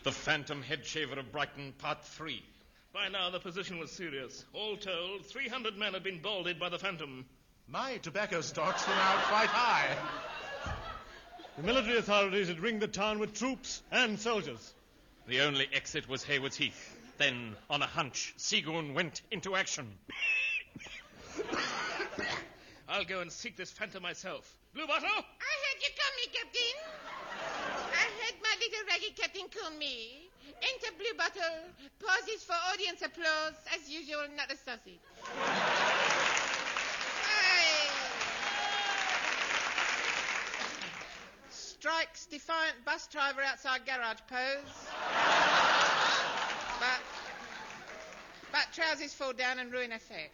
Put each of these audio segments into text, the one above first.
The Phantom Head Shaver of Brighton, Part 3. By now, the position was serious. All told, 300 men had been balded by the Phantom. My tobacco stocks were now quite high. The military authorities had ringed the town with troops and soldiers. The only exit was Haywards Heath. Then, on a hunch, Seagoon went into action. I'll go and seek this Phantom myself. Blue Bottle? I heard you coming, Captain. I heard my little raggy Captain call me. Enter Blue Bottle. Pauses for audience applause. As usual, not a sausage. Strikes defiant bus driver outside garage pose. But trousers fall down and ruin effect.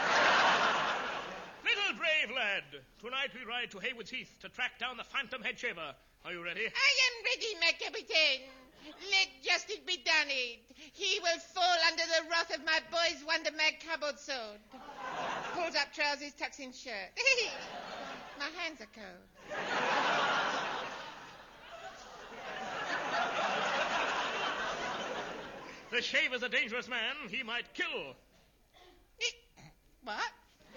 Little brave lad. Tonight we ride to Haywards Heath to track down the Phantom Head Shaver. Are you ready? I am ready, my Captain. Let justice be done it. He will fall under the wrath of my boy's Wonder Mag cupboard sword. Pulls up trousers, tucks in shirt. My hands are cold. The Shaver's a dangerous man. He might kill. What?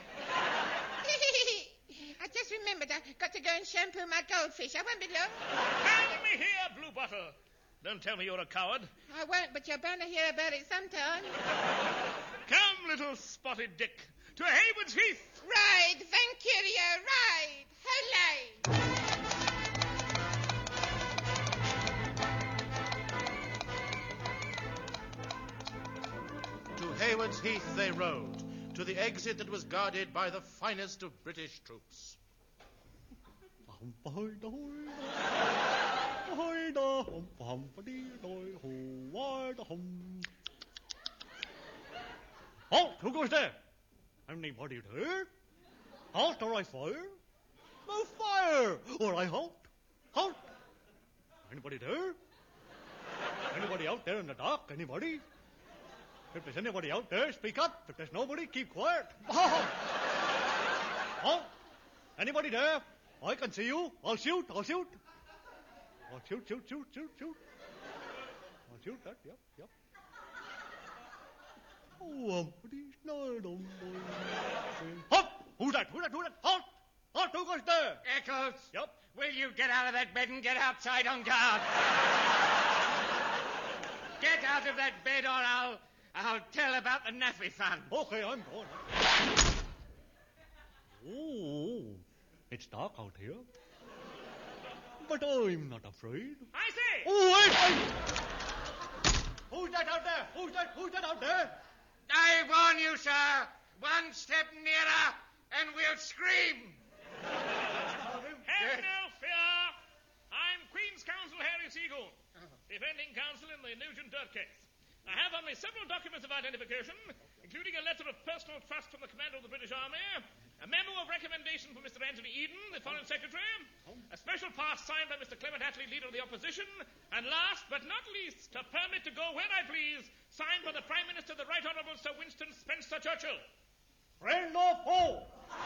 I just remembered I got to go and shampoo my goldfish. I won't be long. Hand me here, Blue Bottle. Don't tell me you're a coward. I won't, but you're bound to hear about it sometime. Come, little spotted dick, to Haywards Heath. Ride, Vancuria, ride. Hooray! To Haywards Heath they rode, to the exit that was guarded by the finest of British troops. Halt! Who goes there? Anybody there? Halt or I fire? No fire! Or I halt. Halt! Anybody there? Anybody out there in the dark? Anybody? If there's anybody out there, speak up. If there's nobody, keep quiet. Halt! Anybody there? I can see you. I'll shoot. I'll shoot. I'll shoot. I'll shoot that. Yep. Oh, halt! Who's that? Halt! Halt! Who goes there? Eccles. Yep. Will you get out of that bed and get outside on guard? Get out of that bed or I'll tell about the Naffy Fund. Okay, I'm going. Oh, it's dark out here. But I'm not afraid. I say! Oh, wait! Who's that out there? Who's that out there? I warn you, sir. One step nearer and we'll scream. Have no fear. I'm Queen's Counsel Harry Seagoon, defending counsel in the Nugent Dirt case. I have on me several documents of identification, including a letter of personal trust from the commander of the British Army, a memo of recommendation from Mr. Anthony Eden, the Foreign Secretary, a special pass signed by Mr. Clement Attlee, Leader of the Opposition, and last but not least, a permit to go where I please, signed by the Prime Minister, the Right Honourable Sir Winston Spencer Churchill. Friend or foe?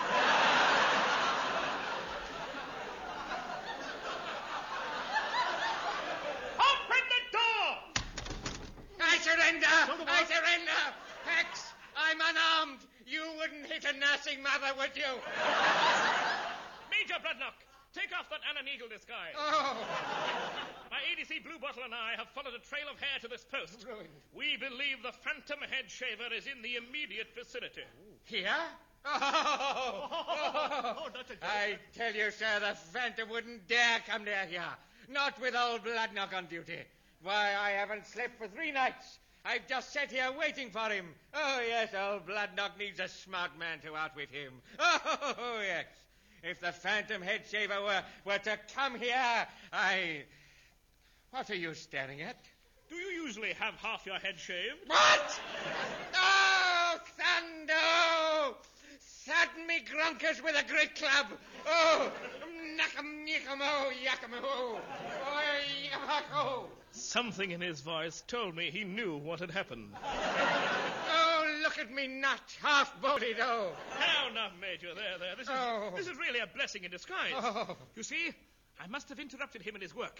Open the door! I surrender! Hex, I'm unarmed. You wouldn't hit a nursing mother, would you? Major Bloodnock, take off that Anna Neagle disguise. Oh. My ADC Blue Bottle and I have followed a trail of hair to this post. Ruined. We believe the Phantom Head Shaver is in the immediate vicinity. Here? Oh, that's a joke. I tell you, sir, the Phantom wouldn't dare come near here. Not with old Bloodnock on duty. Why, I haven't slept for 3 nights. I've just sat here waiting for him. Oh, yes, old Bloodnock needs a smart man to outwit him. Oh, yes. If the Phantom Head Shaver were to come here, What are you staring at? Do you usually have half your head shaved? What? Oh, thunder! Sadden me grunkers with a great club. Oh, knack'em, yick'em, oh, yack'em, oh, oh. Something in his voice told me he knew what had happened. Oh, look at me nut, half-bodied, oh. Now, Major, there. This is really a blessing in disguise. Oh. You see, I must have interrupted him in his work.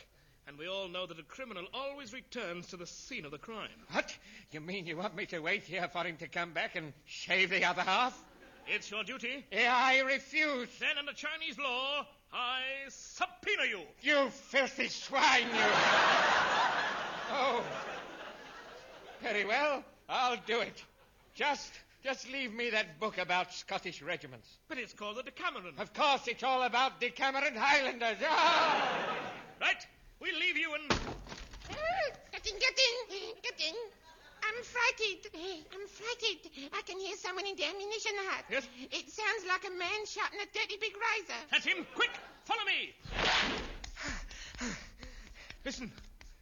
And we all know that a criminal always returns to the scene of the crime. What? You mean you want me to wait here for him to come back and shave the other half? It's your duty. I refuse. Then under Chinese law, I subpoena you. You filthy swine, you. Oh. Very well, I'll do it. Just leave me that book about Scottish regiments. But it's called the Decameron. Of course, it's all about Decameron Highlanders. Ah! Right, we'll leave you and... Get in. I'm frightened. I can hear someone in the ammunition hut. Yes? It sounds like a man shouting a dirty big razor. That's him. Quick, follow me. Listen.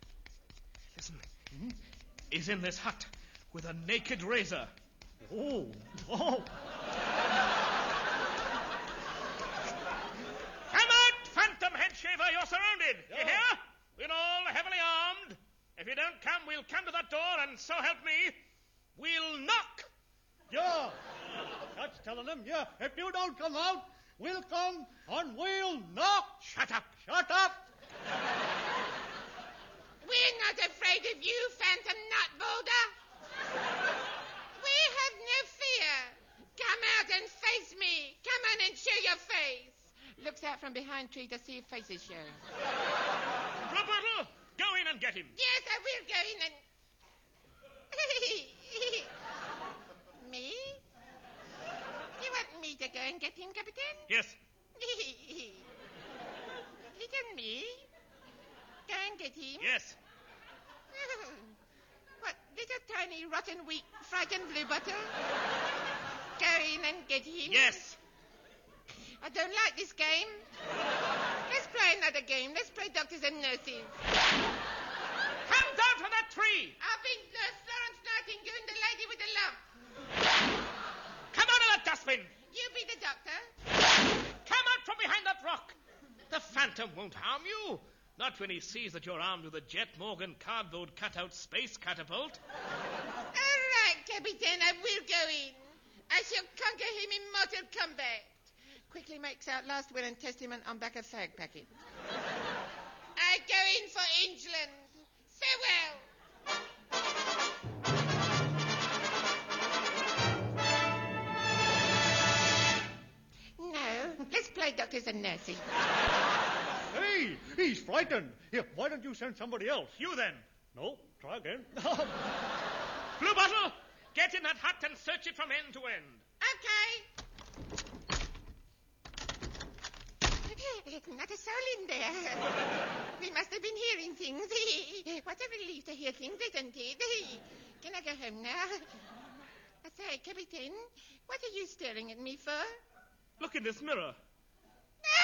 He's in this hut with a naked razor. Oh. Come out, phantom head shaver. You're surrounded. Yeah. You hear? We're all heavily armed. If you don't come, we'll come to that door, and so help me, we'll knock. Yeah. That's telling them, yeah. If you don't come out, we'll come and we'll knock. Shut up. Shut up. We're not afraid of you, phantom nut boulder. We have no fear. Come out and face me. Come on and show your face. Looks out from behind tree to see if faces show. Blue, go in and get him. Yes, I will go in and... Me? You want me to go and get him, Captain? Yes. Little me? Go and get him? Yes. What, little tiny, rotten, weak, frightened blue bottle? Go in and get him? Yes. I don't like this game. Let's play another game. Let's play doctors and nurses. Come down from that tree. I'll be Nurse Florence Nightingale, the lady with the lump. Come out of that dustbin. You be the doctor. Come out from behind that rock. The phantom won't harm you. Not when he sees that you're armed with a Jet Morgan cardboard cutout space catapult. All right, Captain, I will go in. I shall conquer him in mortal combat. Quickly makes out last will and testament on back of fag packet. I go in for England. Farewell. No, let's play doctors and nurses. Hey, he's frightened. Here, why don't you send somebody else? You then. No, try again. Blue Bottle, get in that hut and search it from end to end. Okay. Not a soul in there. We must have been hearing things. What a relief to hear things, isn't it? Can I go home now? I say, Captain, what are you staring at me for? Look in this mirror. No!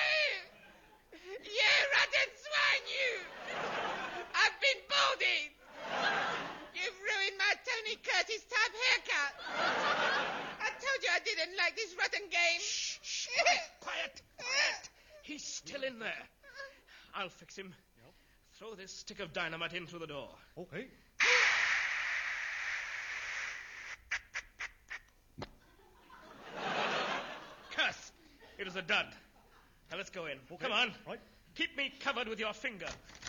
You rotten swine, you! I've been balding! You've ruined my Tony Curtis type haircut! I told you I didn't like this rotten game. Shh. Quiet. He's still in there. I'll fix him. Yep. Throw this stick of dynamite in through the door. Okay. Curse! It was a dud. Now let's go in. Okay. Come on. Right. Keep me covered with your finger.